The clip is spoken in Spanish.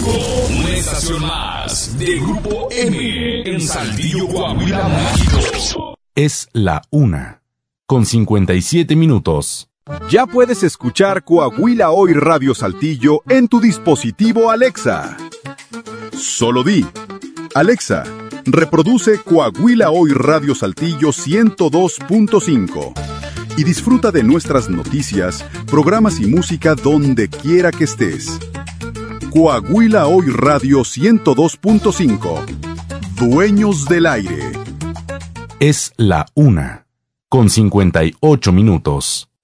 Una estación más de Grupo M en Saltillo, Coahuila, México. Es la 1:57. Ya puedes escuchar Coahuila Hoy Radio Saltillo en tu dispositivo Alexa. Solo di: Alexa, reproduce Coahuila Hoy Radio Saltillo 102.5 y disfruta de nuestras noticias, programas y música donde quiera que estés. Coahuila Hoy Radio 102.5. Dueños del aire. Es la 1:58.